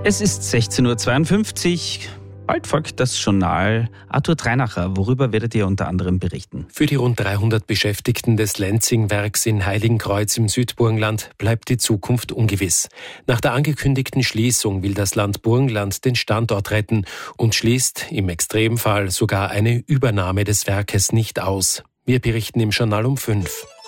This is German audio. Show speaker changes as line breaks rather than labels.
Es ist 16.52 Uhr. Bald folgt das Journal. Arthur Treinacher, worüber werdet ihr unter anderem berichten?
Für die rund 300 Beschäftigten des Lenzing-Werks in Heiligenkreuz im Südburgenland bleibt die Zukunft ungewiss. Nach der angekündigten Schließung will das Land Burgenland den Standort retten und schließt im Extremfall sogar eine Übernahme des Werkes nicht aus. Wir berichten im Journal um 5.